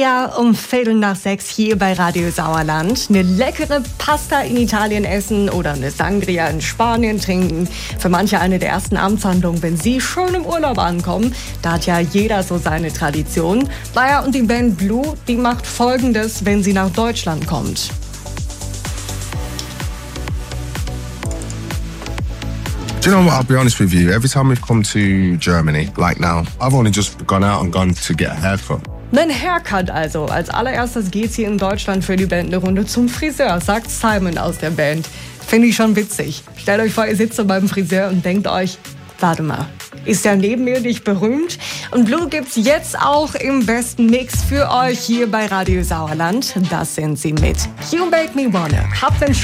Ja, um 5:15 hier bei Radio Sauerland. Eine leckere Pasta in Italien essen oder eine Sangria in Spanien trinken. Für manche eine der ersten Amtshandlungen, wenn sie schon im Urlaub ankommen. Da hat ja jeder so seine Tradition. Naja, und die Band Blue, die macht Folgendes, wenn sie nach Deutschland kommt. Do you know what? I'll be honest with you. Every time we've come to Germany, like now, I've only just gone out and gone to get a haircut. Nen Haircut also. Als allererstes geht's hier in Deutschland für die Band eine Runde zum Friseur, sagt Simon aus der Band. Finde ich schon witzig. Stellt euch vor, ihr sitzt so beim Friseur und denkt euch, warte mal, ist der neben mir nicht berühmt? Und Blue gibt's jetzt auch im besten Mix für euch hier bei Radio Sauerland. Das sind sie mit You Make Me Wanna. Habt einen